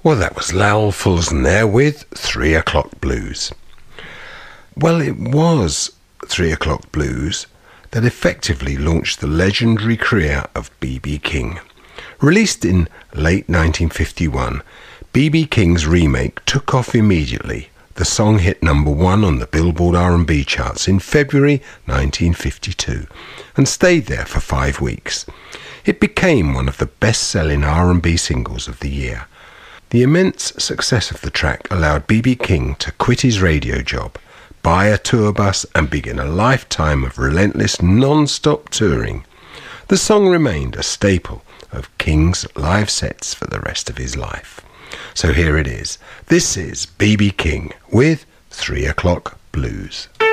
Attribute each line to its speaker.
Speaker 1: Well, that was Lowell Fulson there with 3 O'Clock Blues. Well, it was 3 O'Clock Blues that effectively launched the legendary career of B.B. King. Released in late 1951, B.B. King's remake took off immediately. The song hit number 1 on the Billboard R&B charts in February 1952 and stayed there for 5 weeks. It became one of the best-selling R&B singles of the year. The immense success of the track allowed B.B. King to quit his radio job, buy a tour bus and begin a lifetime of relentless non-stop touring. The song remained a staple of King's live sets for the rest of his life. So here it is. This is B.B. King with 3 O'Clock Blues.